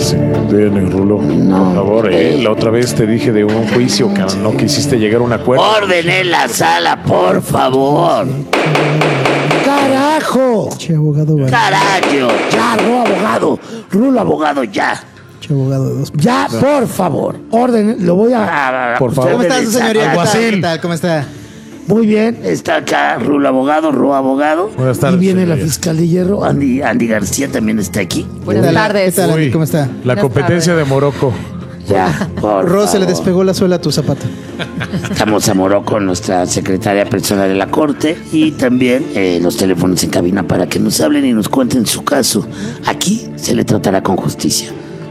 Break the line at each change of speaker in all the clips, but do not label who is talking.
Sí, bien, Rulo.
No.
Por favor, la otra vez te dije de un juicio que no quisiste llegar a un acuerdo.
Orden en la sala, por favor. ¡Carajo!
Che, abogado, vale.
¡Carajo! Ya, Rulo abogado, ya.
Che, abogado de dos.
Ya, por favor. Orden, lo voy a...
Por favor.
¿Cómo está su señoría?
Alguacil.
¿Qué tal? ¿Cómo está?
Muy bien, está acá Rulo abogado,
Buenas tardes,
y viene la
señoría.
fiscal de Hierro, Andy García también está aquí.
Buenas tardes.
¿Qué tal, Andy? ¿Cómo está?
La competencia de Morocco.
Ya, por
Ro, se le
favor.
despegó la suela a tu zapato.
Estamos a Morocco, nuestra secretaria personal de la Corte, y también los teléfonos en cabina para que nos hablen y nos cuenten su caso. Aquí se le tratará con justicia.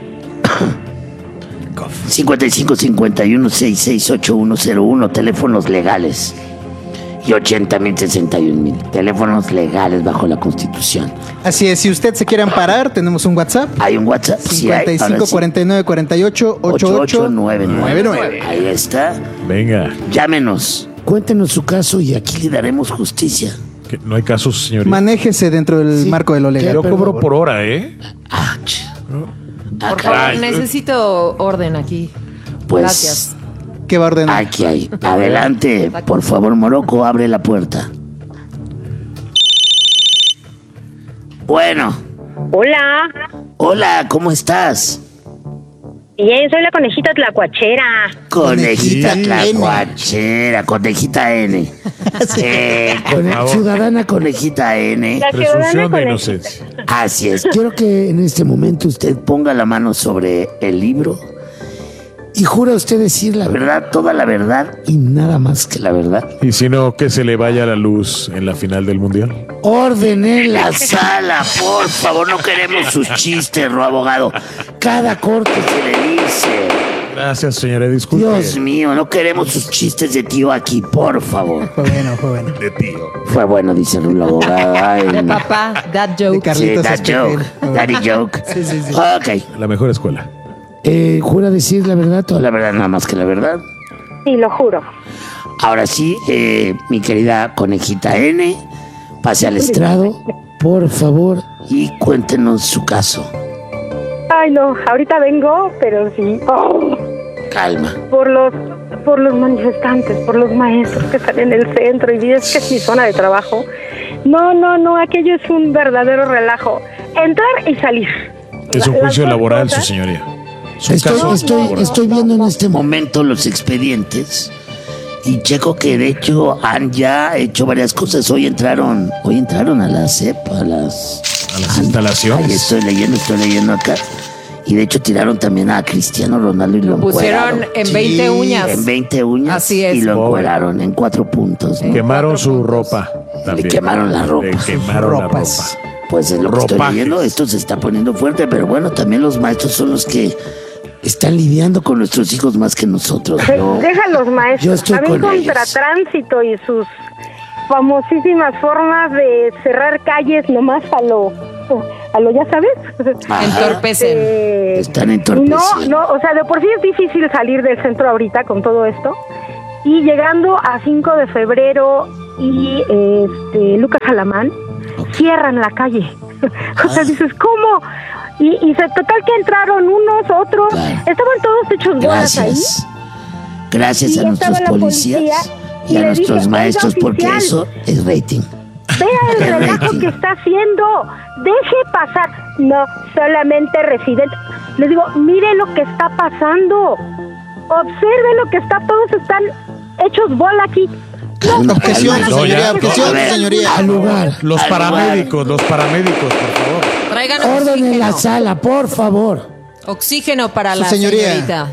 55 51 66 8101, teléfonos legales. Y 80.061.000 teléfonos legales bajo la Constitución.
Así es, si usted se quiere amparar, tenemos un WhatsApp.
Hay un WhatsApp. Sí, hay,
55
ahora sí.
49 48 88
8899. Ahí está.
Venga.
Llámenos. Cuéntenos su caso y aquí le daremos justicia.
Que no hay casos, señorita.
Manéjese dentro del
Sí.
marco de lo legal.
Yo
Pero-
cobro por hora, ¿eh?
Ah,
Por favor, necesito orden aquí.
Pues
Gracias.
¿Qué va a ordenar?
aquí hay. Adelante, por favor, Morocco, abre la puerta. Bueno,
Hola,
hola, ¿cómo estás?
bien, soy la conejita tlacuachera.
Conejita
Conejita
tlacuachera, conejita N.
favor.
Ciudadana conejita N.
La ciudadana
Presunción de
conejita.
inocencia.
Así es. Quiero que en este momento usted ponga la mano sobre el libro y jura usted decir la verdad, toda la verdad y nada más que la verdad.
Y si no, que se le vaya la luz en la final del mundial.
Orden en la sala, por favor, no queremos sus chistes, abogado. Cada corte se le dice.
Gracias, señora. Disculpe.
Dios mío, no queremos sus chistes de tío aquí, por favor.
Fue bueno, fue bueno.
De tío.
Fue bueno, dice Rulo abogado. Ay,
De
no.
papá, that
De
joke.
Sí,
Carlitos
that
Espejo.
joke, daddy joke.
Sí, sí, sí.
Ok.
La mejor escuela.
¿Jura decir la verdad, toda la verdad, nada más que la verdad?
Sí, lo juro.
Ahora sí, mi querida conejita N, pase al estrado, por favor, y cuéntenos su caso.
Ay, no, ahorita vengo, pero sí. Oh,
Calma.
por los manifestantes, por los maestros que están en el centro y es que es mi zona de trabajo. No, aquello es un verdadero relajo. Entrar y salir.
Es un
Las
juicio
dos
laboral, su
cosas.
señoría. Es un caso laboral.
Estoy viendo en este momento los expedientes y checo que de hecho han ya hecho varias cosas. Hoy entraron a la CEP, a las
instalaciones.
Ahí estoy leyendo acá. Y de hecho tiraron también a Cristiano Ronaldo y lo
Pusieron
encueraron.
en 20 uñas.
En 20 uñas.
Así es.
Y lo
Pobre.
encueraron en 4 puntos. ¿no?
Quemaron su ropa. También.
quemaron la ropa.
Le quemaron
Ropas.
Pues es lo que estoy
Ropajes.
leyendo. Esto se está poniendo fuerte, pero bueno, también los maestros son los que están lidiando con nuestros hijos más que nosotros. ¿no?
Deja a los
Yo
maestros.
estoy
También
con
contra
ellos.
tránsito y sus famosísimas formas de cerrar calles nomás a lo ya sabes.
Ajá.
Entorpecen.
Están entorpeciendo.
No, o sea, de por sí es difícil salir del centro ahorita con todo esto. Y llegando a 5 de febrero y Lucas Alamán, cierran la calle. O sea, dices, ¿cómo? Y total que entraron unos, otros,
Claro.
estaban todos hechos bolas ahí.
Gracias
Y
a nuestros
estaba la
policías
policía,
y
y
a
le
nuestros
dije,
maestros,
"Oiga,
porque
oficial".
eso es rating.
Vea el
El
relajo
rating.
que está haciendo. Deje pasar. No, solamente residentes. Les digo, mire lo que está pasando. Observe lo que está. Todos están hechos bola aquí.
Calma,
Objeción,
calma.
su señoría, objeción,
A ver,
su señoría.
Al lugar.
Los
al
paramédicos, por favor.
Traigan
lugar. Orden en la
oxígeno.
sala, por favor.
Oxígeno para
Su
la
señoría.
señorita.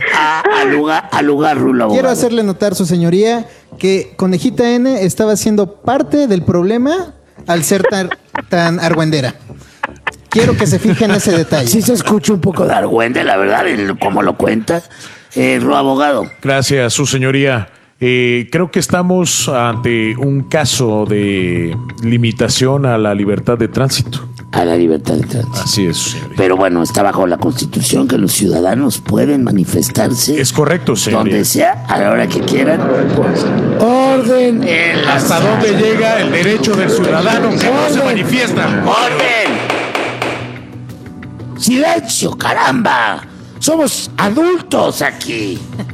Al lugar, Rulo abogado.
Quiero hacerle notar, su señoría, que Conejita N estaba siendo parte del problema al ser tan argüendera. Quiero que se fije en ese detalle.
Sí se escucha un poco de argüende, la verdad, como lo cuenta. Rulo abogado.
Gracias, su señoría. Creo que estamos ante un caso de limitación a la libertad de tránsito.
A la libertad de tránsito.
Así es, su señoría.
Pero bueno, está bajo la Constitución que los ciudadanos pueden manifestarse
Es correcto, señoría.
donde sea, a la hora que quieran. Pues, orden en la
¿Hasta
sala.
dónde llega el derecho del ciudadano que no se manifiesta?
¡Orden! ¡Silencio, caramba! Somos adultos aquí.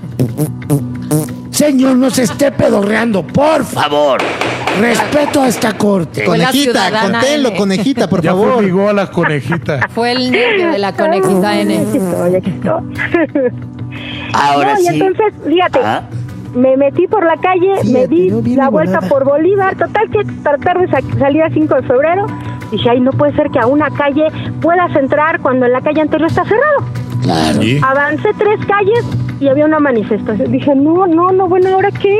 Señor, no se esté pedorreando, por favor. Respeto a esta corte.
Fue la
Conejita,
ciudadana
conténlo,
N.
conejita, por
Ya
favor.
fumigó a la conejita.
Fue el niño de la conejita N.
Aquí estoy.
Ahora
No, y
sí.
entonces, fíjate,
Ah,
me metí por la calle, me
Fíjate,
di
no viene
la vuelta
volada.
por Bolívar, total que tratar de salir a 5 de febrero. Dije, ay, no puede ser que a una calle puedas entrar cuando en la calle anterior está cerrado.
claro.
Y
Avancé 3 calles y había una manifestación. Dije, no, bueno, ¿ahora qué?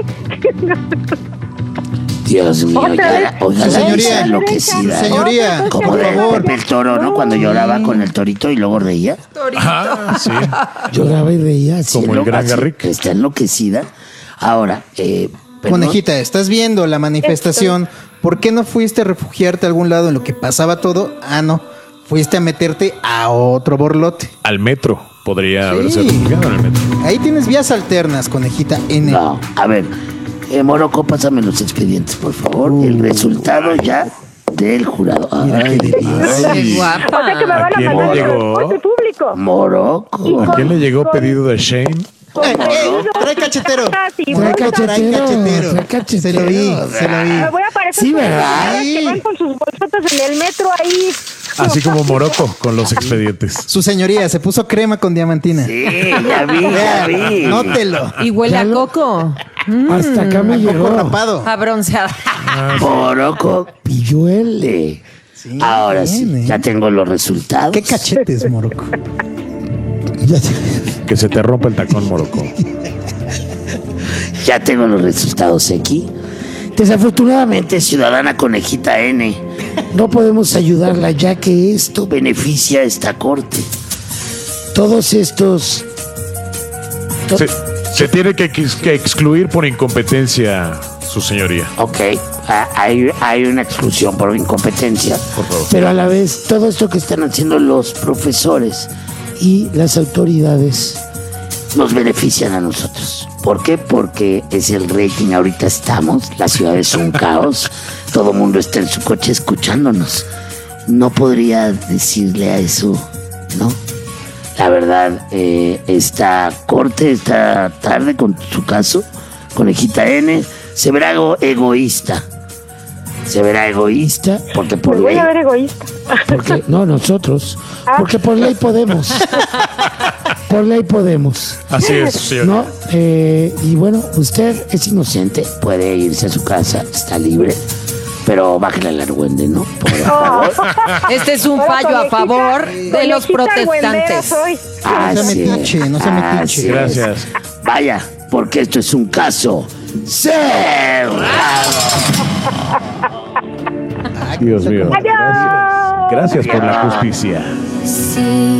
Dios mío,
Otra vez.
oiga,
Su señoría.
esa enloquecida.
Señoría,
Como
por
de
favor.
Pepe el Toro, ¿no? Cuando lloraba con el torito y luego reía.
ajá, sí.
Lloraba y reía. así,
Como el gran
así,
Garrick.
Está enloquecida. Ahora, perdón.
Conejita, estás viendo la manifestación. ¿Por qué no fuiste a refugiarte a algún lado en lo que pasaba todo? Ah, no. Fuiste a meterte a otro borlote.
Al metro. Podría haberse
Sí.
refugiado en el metro.
Ahí tienes vías alternas, conejita N.
No, a ver, Morocco, pásame los expedientes, por favor. El resultado ya del jurado. Ay,
Qué
Ay.
guapa.
O sea que me van
¿A
a
quién
mandar
le
el
llegó?
transporte público.
Morocco.
¿A quién le llegó pedido de Shane?
Trae cachetero.
Sí,
Trae
bueno,
cachetero. Trae cachetero.
Se lo vi, se lo vi.
me voy a parecer
Sí,
como
¿verdad?
los que van con sus bolsotas en el metro ahí.
Así como Morocco con los expedientes.
Su señoría se puso crema con diamantina.
Sí, ya vi, ya vi.
Nótelo.
Y huele a coco.
Hasta acá me
Coco
llegó.
rapado.
A bronceada.
Morocco pilluele. Ahora
bien,
sí,
¿eh?
ya tengo los resultados.
¿Qué cachetes, Morocco?
Que se te rompa el tacón, Morocco.
Ya tengo los resultados aquí. Desafortunadamente, ciudadana Conejita N, no podemos ayudarla ya que esto beneficia a esta corte. Todos estos...
Se tiene que excluir por incompetencia, su señoría.
Ok, hay una exclusión por incompetencia,
Por favor.
pero a la vez todo esto que están haciendo los profesores y las autoridades nos benefician a nosotros. ¿Por qué? Porque es el rating, ahorita estamos, la ciudad es un caos, todo el mundo está en su coche escuchándonos. No podría decirle a eso, ¿no? La verdad, esta corte, esta tarde con su caso, Conejita N, se verá egoísta. Se verá egoísta porque por
Me voy
ley...
a ver egoísta.
Porque, no, nosotros. Porque por ley podemos. Por ley podemos.
Así es, señor.
¿No?
Y bueno, usted es inocente, puede irse a su casa, está libre, pero bájale al argüende, ¿no? Por favor.
Este es un fallo a favor de los protestantes.
No se metiche, no se metiche.
Así es.
Gracias.
Vaya, porque esto es un caso cerrado.
Dios mío. Gracias. Gracias por la justicia.